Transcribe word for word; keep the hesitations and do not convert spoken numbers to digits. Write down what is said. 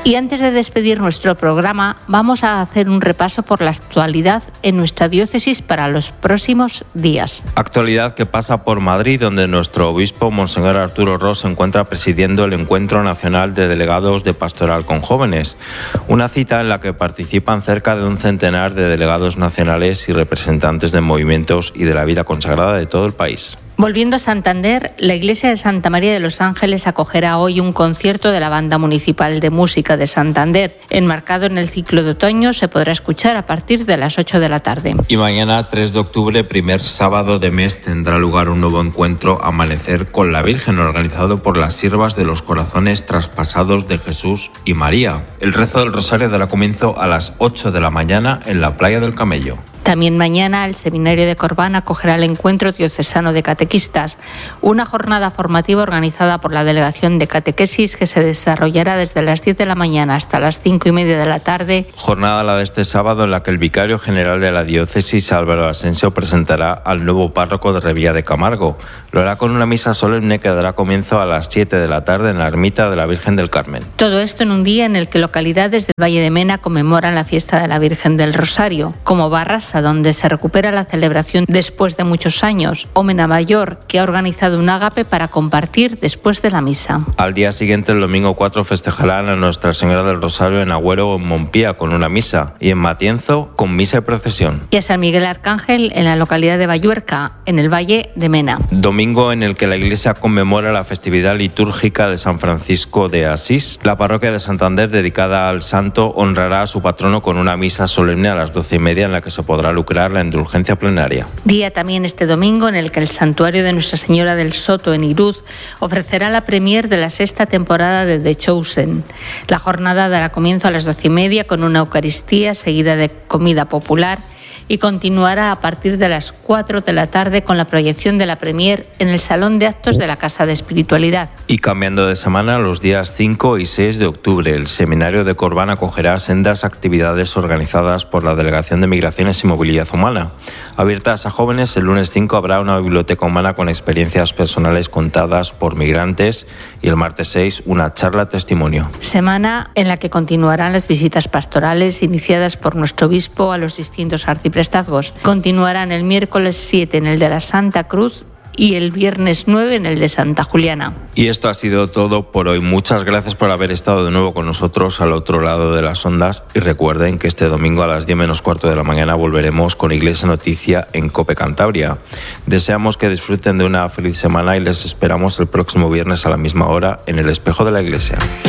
Y antes de despedir nuestro programa, vamos a hacer un repaso por la actualidad en nuestra diócesis para los próximos días. Actualidad que pasa por Madrid, donde nuestro obispo, Monseñor Arturo Ros, se encuentra presidiendo el Encuentro Nacional de Delegados de Pastoral con Jóvenes. Una cita en la que participan cerca de un centenar de delegados nacionales y representantes de movimientos y de la vida consagrada de todo el país. Volviendo a Santander, la Iglesia de Santa María de los Ángeles acogerá hoy un concierto de la Banda Municipal de Música de Santander. Enmarcado en el ciclo de otoño, se podrá escuchar a partir de las ocho de la tarde. Y mañana, tres de octubre, primer sábado de mes, tendrá lugar un nuevo encuentro Amanecer con la Virgen, organizado por las Siervas de los Corazones Traspasados de Jesús y María. El rezo del Rosario dará comienzo a las ocho de la mañana en la Playa del Camello. También mañana el Seminario de Corbán acogerá el Encuentro Diocesano de Catequistas, una jornada formativa organizada por la Delegación de Catequesis que se desarrollará desde las diez de la mañana hasta las cinco y media de la tarde. Jornada la de este sábado en la que el Vicario General de la Diócesis, Álvaro Asensio, presentará al nuevo párroco de Revilla de Camargo. Lo hará con una misa solemne que dará comienzo a las siete de la tarde en la ermita de la Virgen del Carmen. Todo esto en un día en el que localidades del Valle de Mena conmemoran la fiesta de la Virgen del Rosario, como Barrasa, donde se recupera la celebración después de muchos años, o Menamayor, que ha organizado un ágape para compartir después de la misa. Al día siguiente, el domingo cuatro, festejarán a Nuestra Señora del Rosario en Agüero o en Montpía con una misa, y en Matienzo con misa y procesión. Y a San Miguel Arcángel en la localidad de Balluerca, en el Valle de Mena. Domingo en el que la Iglesia conmemora la festividad litúrgica de San Francisco de Asís. La parroquia de Santander, dedicada al santo, honrará a su patrono con una misa solemne a las doce y media en la que se podrá lucrar la indulgencia plenaria. Día también este domingo en el que el santuario de Nuestra Señora del Soto en Iruz ofrecerá la premier de la sexta temporada de The Chosen. La jornada dará comienzo a las doce y media con una Eucaristía seguida de comida popular y continuará a partir de las cuatro de la tarde con la proyección de la premier en el Salón de Actos de la Casa de Espiritualidad. Y cambiando de semana, los días cinco y seis de octubre, el Seminario de Corbán acogerá sendas actividades organizadas por la Delegación de Migraciones y Movilidad Humana. Abiertas a jóvenes, el lunes cinco habrá una biblioteca humana con experiencias personales contadas por migrantes y el martes seis una charla testimonio. Semana en la que continuarán las visitas pastorales iniciadas por nuestro obispo a los distintos arciprestazgos. Continuarán el miércoles siete en el de la Santa Cruz y el viernes nueve en el de Santa Juliana. Y esto ha sido todo por hoy. Muchas gracias por haber estado de nuevo con nosotros al otro lado de las ondas y recuerden que este domingo a las diez menos cuarto de la mañana volveremos con Iglesia Noticia en COPE Cantabria. Deseamos que disfruten de una feliz semana y les esperamos el próximo viernes a la misma hora en el Espejo de la Iglesia.